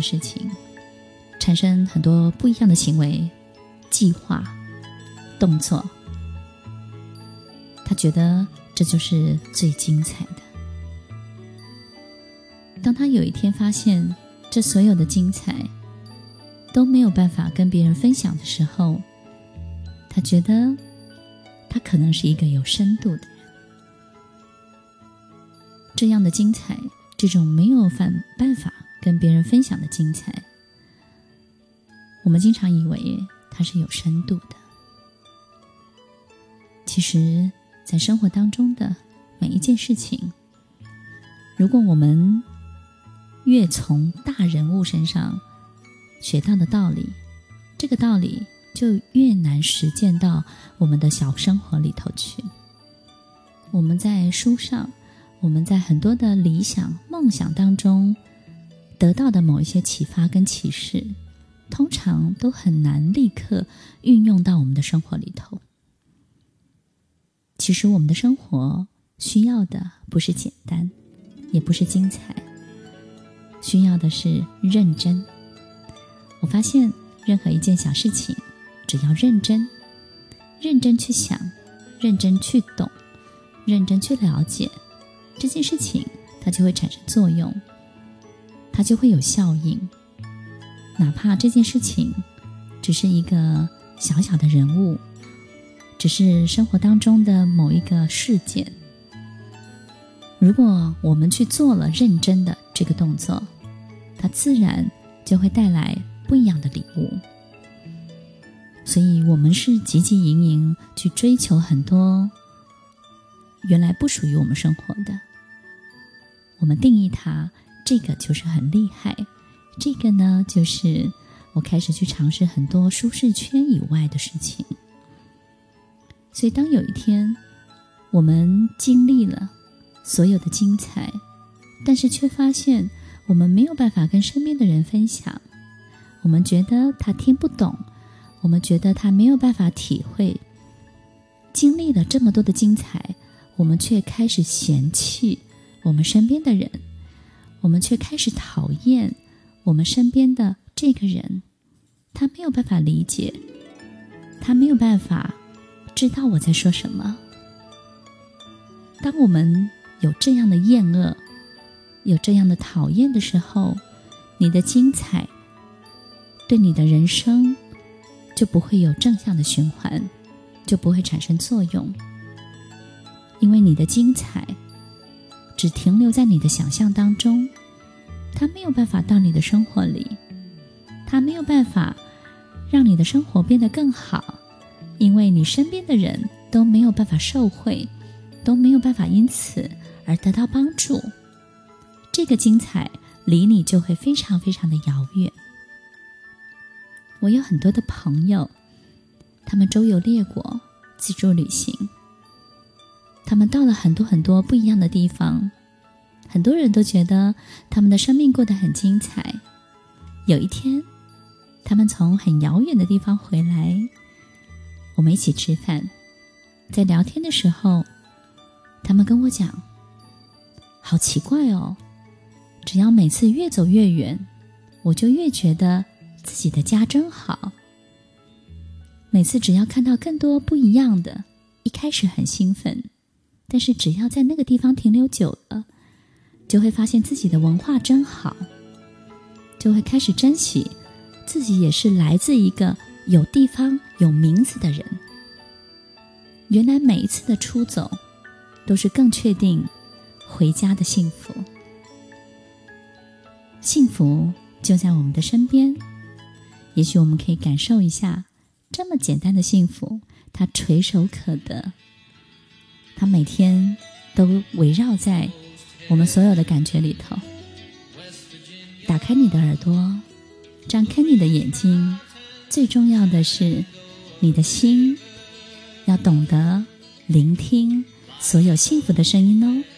事情，产生很多不一样的行为、计划、动作。他觉得这就是最精彩的。当他有一天发现这所有的精彩都没有办法跟别人分享的时候，他觉得他可能是一个有深度的人。这样的精彩，这种没有办法跟别人分享的精彩，我们经常以为它是有深度的。其实在生活当中的每一件事情，如果我们越从大人物身上学到的道理，这个道理就越难实践到我们的小生活里头去。我们在书上，我们在很多的理想梦想当中得到的某一些启发跟启示，通常都很难立刻运用到我们的生活里头。其实我们的生活需要的不是简单，也不是精彩，需要的是认真。我发现任何一件小事情，只要认真去想，认真去懂，认真去了解，这件事情它就会产生作用，它就会有效应。哪怕这件事情只是一个小小的人物，只是生活当中的某一个事件，如果我们去做了认真的这个动作，它自然就会带来不一样的礼物。所以我们是汲汲营营去追求很多原来不属于我们生活的，我们定义它，这个就是很厉害，这个呢就是我开始去尝试很多舒适圈以外的事情。所以当有一天我们经历了所有的精彩，但是却发现我们没有办法跟身边的人分享，我们觉得他听不懂，我们觉得他没有办法体会，经历了这么多的精彩，我们却开始嫌弃我们身边的人，我们却开始讨厌我们身边的这个人，他没有办法理解，他没有办法知道我在说什么。当我们有这样的厌恶，有这样的讨厌的时候，你的精彩对你的人生就不会有正向的循环，就不会产生作用。因为你的精彩只停留在你的想象当中，它没有办法到你的生活里，它没有办法让你的生活变得更好，因为你身边的人都没有办法受惠，都没有办法因此而得到帮助，这个精彩离你就会非常非常的遥远。我有很多的朋友，他们周游列国，自助旅行，他们到了很多很多不一样的地方，很多人都觉得他们的生命过得很精彩。有一天他们从很遥远的地方回来，我们一起吃饭，在聊天的时候，他们跟我讲，好奇怪哦，只要每次越走越远，我就越觉得自己的家真好。每次只要看到更多不一样的，一开始很兴奋，但是只要在那个地方停留久了，就会发现自己的文化真好，就会开始珍惜自己也是来自一个有地方有名字的人。原来每一次的出走都是更确定回家的幸福，幸福就在我们的身边。也许我们可以感受一下这么简单的幸福，它垂手可得，它每天都围绕在我们所有的感觉里头。打开你的耳朵，张开你的眼睛，最重要的是你的心要懂得聆听所有幸福的声音哦。